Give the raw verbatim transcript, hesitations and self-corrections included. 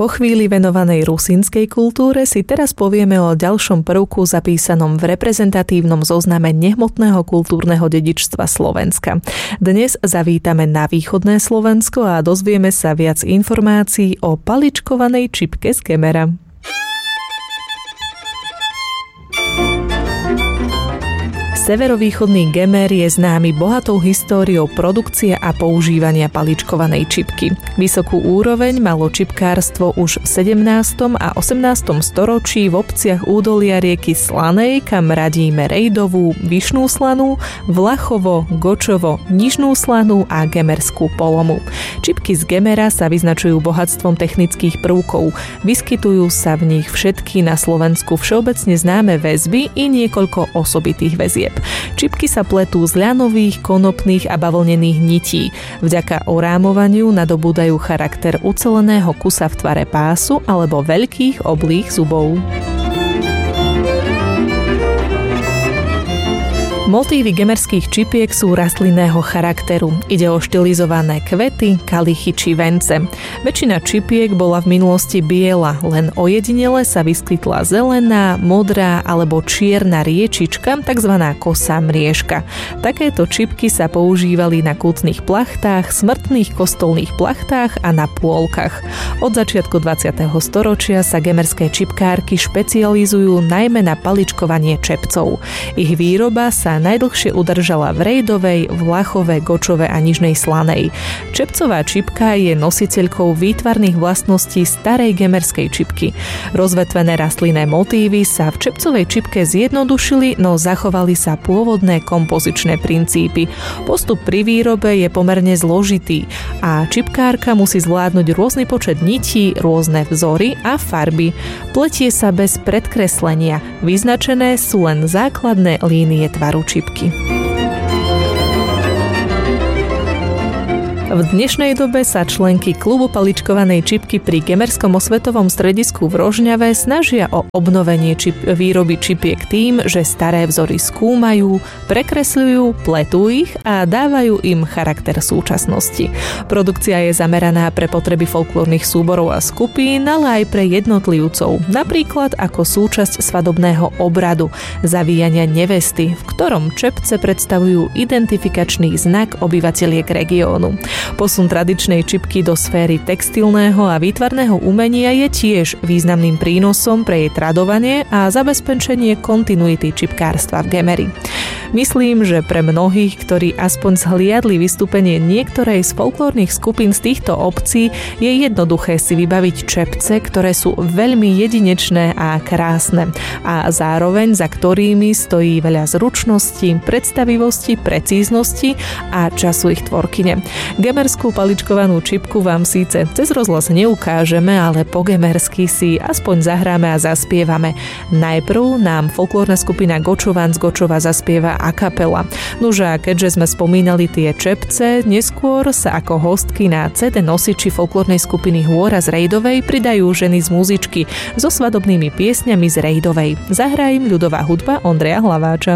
Po chvíli venovanej rusínskej kultúre si teraz povieme o ďalšom prvku zapísanom v reprezentatívnom zozname nehmotného kultúrneho dedičstva Slovenska. Dnes zavítame na východné Slovensko a dozvieme sa viac informácií o paličkovanej čipke z Gemera. Severovýchodný Gemer je známy bohatou históriou produkcie a používania paličkovanej čipky. Vysokú úroveň malo čipkárstvo už v sedemnástom a osemnástom storočí v obciach údolia rieky Slanej, kam radíme Rejdovú, Vyšnú Slanú, Vlachovo, Gočovo, Nižnú Slanú a Gemerskú Polomu. Čipky z Gemera sa vyznačujú bohatstvom technických prvkov. Vyskytujú sa v nich všetky na Slovensku všeobecne známe väzby i niekoľko osobitých väzieb. Čipky sa pletú z ľanových, konopných a bavlnených nití. Vďaka orámovaniu nadobúdajú charakter uceleného kusa v tvare pásu alebo veľkých oblých zubov. Motívy gemerských čipiek sú rastlinného charakteru. Ide o štilizované kvety, kalichy či vence. Väčšina čipiek bola v minulosti biela, len ojedinele sa vyskytla zelená, modrá alebo čierna riečička, takzvaná kosá mriežka. Takéto čipky sa používali na kultných plachtách, smrtných kostolných plachtách a na pôlkach. Od začiatku dvadsiateho storočia sa gemerské čipkárky špecializujú najmä na paličkovanie čepcov. Ich výroba sa najdlhšie udržala v Rejdovej, Vlachove, Gočove a Nižnej Slanej. Čepcová čipka je nositeľkou výtvarných vlastností starej gemerskej čipky. Rozvetvené rastlinné motívy sa v čepcovej čipke zjednodušili, no zachovali sa pôvodné kompozičné princípy. Postup pri výrobe je pomerne zložitý a čipkárka musí zvládnuť rôzny počet nití, rôzne vzory a farby. Pletie sa bez predkreslenia. Vyznačené sú len základné línie tvaru čipky. V dnešnej dobe sa členky klubu paličkovanej čipky pri Gemerskom osvetovom stredisku v Rožňave snažia o obnovenie čip, výroby čipiek tým, že staré vzory skúmajú, prekresľujú, pletú ich a dávajú im charakter súčasnosti. Produkcia je zameraná pre potreby folklórnych súborov a skupín, ale aj pre jednotlivcov, napríklad ako súčasť svadobného obradu, zavíjania nevesty, v ktorom čepce predstavujú identifikačný znak obyvateľiek regiónu. Posun tradičnej čipky do sféry textilného a výtvarného umenia je tiež významným prínosom pre jej tradovanie a zabezpečenie kontinuity čipkárstva v Gemeri. Myslím, že pre mnohých, ktorí aspoň zhliadli vystúpenie niektorej z folklórnych skupín z týchto obcí, je jednoduché si vybaviť čepce, ktoré sú veľmi jedinečné a krásne a zároveň za ktorými stojí veľa zručnosti, predstavivosti, precíznosti a času ich tvorkyne. Gemerskú paličkovanú čipku vám síce cez rozhlas neukážeme, ale po gemersky si aspoň zahráme a zaspievame. Najprv nám folklórna skupina Gočovan z Gočova zaspieva a kapela. Nuže, a keďže sme spomínali tie čepce, neskôr sa ako hostky na cé dé nosiči folklórnej skupiny Hôra z Rejdovej pridajú ženy z muzičky so svadobnými piesňami z Rejdovej. Zahrá im ľudová hudba Ondreja Hlaváča.